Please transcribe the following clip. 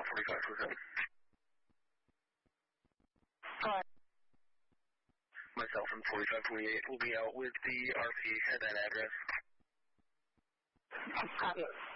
4527. Alright. Myself and 4528 will be out with the RP at that address. Copy.